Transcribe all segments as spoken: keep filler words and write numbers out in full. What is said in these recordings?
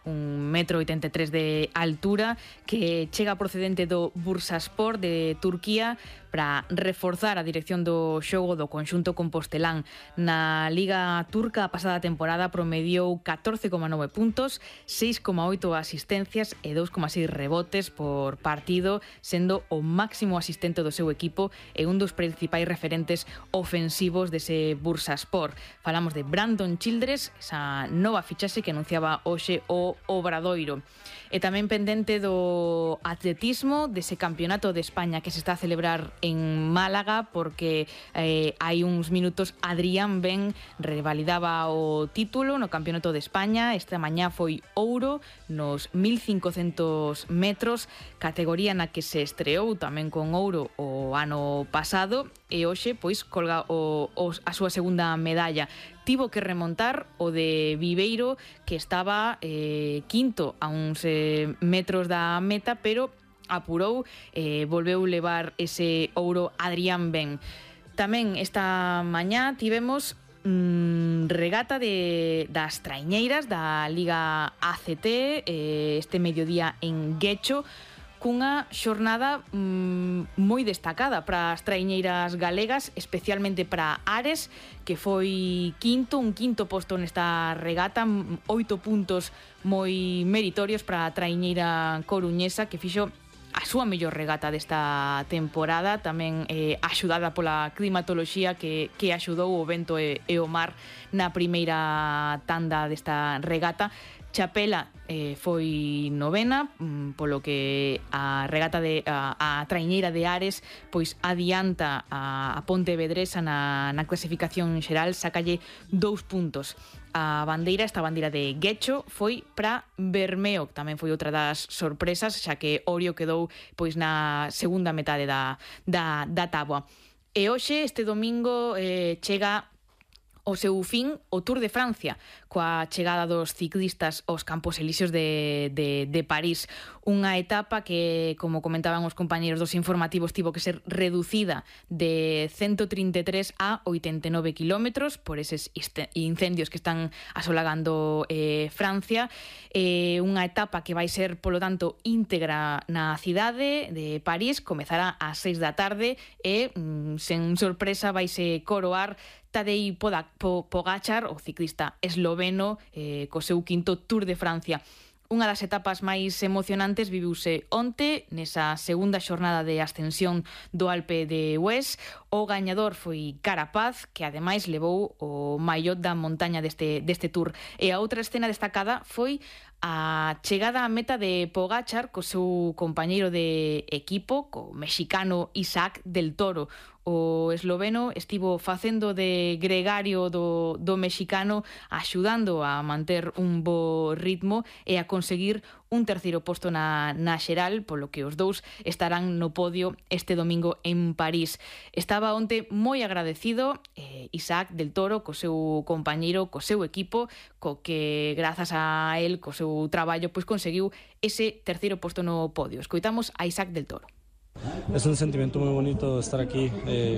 un metro oitenta e tres de altura, que chega procedente do Bursaspor de Turquía para reforzar a dirección do xogo do conxunto compostelán. Na Liga Turca a pasada temporada promediou catorce coma nove puntos, seis coma oito asistencias e dous coma seis rebotes por partido, sendo o máximo asistente do seu equipo e un dos principais referentes ofensivos dese Bursaspor. Falamos de Brandon Childress, esa nova fichaxe que anunciaba hoxe o Obradoiro. E tamén pendente do atletismo, dese campeonato de España que se está a celebrar en Málaga, porque eh, hai uns minutos Adrián Ben revalidaba o título no campeonato de España. Esta mañá foi ouro nos mil cincocentos metros, categoría na que se estreou tamén con ouro o ano pasado, e hoxe pois colga o, o, a súa segunda medalla. Tivo que remontar o de Viveiro, que estaba eh, quinto a uns eh, metros da meta, pero apurou, eh, volveu levar ese ouro Adrián Ben. Tamén esta mañá tivemos mm, regata de, das traiñeiras da Liga A C T, eh, este mediodía en Guecho, cunha xornada mmm, moi destacada para as traiñeiras galegas, especialmente para Ares, que foi quinto, un quinto posto nesta regata, oito puntos moi meritorios para a traiñeira coruñesa, que fixo a súa mellor regata desta temporada, tamén eh, axudada pola climatoloxía que, que axudou o vento e, e o mar na primeira tanda desta regata. Chapela eh, foi novena, mm, polo que a regata de a, a traiñeira de Ares pois adianta a, a Pontevedresa na, na clasificación xeral, sácalle dous puntos. A bandeira, esta bandeira de Guecho, foi para Bermeo, que tamén foi outra das sorpresas, xa que Orio quedou pois na segunda metade da, da, da táboa. E hoxe, este domingo, eh, chega o seu fin o Tour de Francia, coa chegada dos ciclistas aos Campos Elíseos de, de, de París. Unha etapa que, como comentaban os compañeros dos informativos, tivo que ser reducida de ciento trinta e tres a oitenta e nove kilómetros por eses incendios que están asolagando eh, Francia. Eh, unha etapa que vai ser, polo tanto, íntegra na cidade de París, comezará ás seis da tarde e, mm, sen sorpresa, vaise coroar Tadej Pogačar, o ciclista esloveno, eh, co seu quinto Tour de Francia. Unha das etapas máis emocionantes viviuse onte, nesa segunda xornada de ascensión do Alpe de Hues. O gañador foi Carapaz, que ademais levou o maiot da montaña deste, deste Tour. E a outra escena destacada foi a chegada á meta de Pogačar co seu compañeiro de equipo, co mexicano Isaac del Toro. O esloveno estivo facendo de gregario do, do mexicano, axudando a manter un bo ritmo e a conseguir un terceiro posto na, na xeral, polo que os dous estarán no podio este domingo en París. Estaba onte moi agradecido eh, Isaac del Toro co seu compañeiro, co seu equipo, co que grazas a él, co seu traballo, pois conseguiu ese terceiro posto no podio. Escoitamos a Isaac del Toro. Es un sentimiento muy bonito estar aquí. Eh,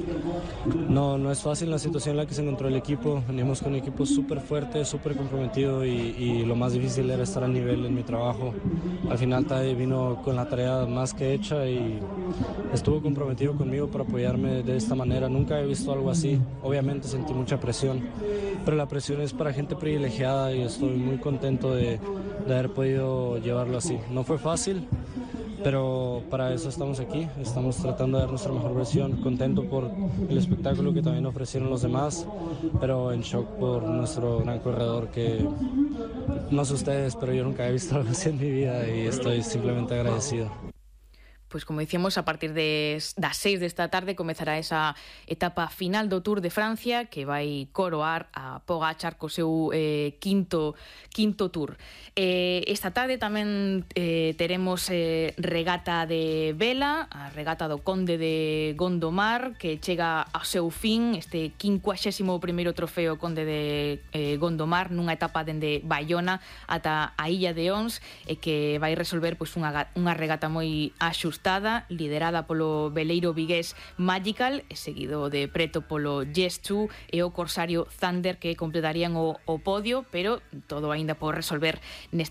no, no es fácil la situación en la que se encontró el equipo. Venimos con un equipo súper fuerte, súper comprometido y, y lo más difícil era estar al nivel en mi trabajo. Al final Tadej vino con la tarea más que hecha y estuvo comprometido conmigo para apoyarme de esta manera. Nunca he visto algo así. Obviamente sentí mucha presión, pero la presión es para gente privilegiada y estoy muy contento de, de haber podido llevarlo así. No fue fácil, pero para eso estamos aquí, estamos tratando de dar nuestra mejor versión, contento por el espectáculo que también ofrecieron los demás, pero en shock por nuestro gran corredor que, no sé ustedes, pero yo nunca he visto algo así en mi vida y estoy simplemente agradecido. Pois como dicíamos, a partir de, das seis desta tarde comezará esa etapa final do Tour de Francia que vai coroar a Pogačar co seu eh, quinto, quinto Tour. Eh, esta tarde tamén eh, teremos eh, regata de vela, a regata do Conde de Gondomar, que chega ao seu fin, este quincuaxésimo primeiro trofeo Conde de eh, Gondomar, nunha etapa dende Bayona ata a Illa de Ons, e que vai resolver pois, unha, unha regata moi axustada, liderada polo veleiro vigués Magical e seguido de preto polo Yes two e o corsario Thunder, que completarían o, o podio, pero todo aínda por resolver nesta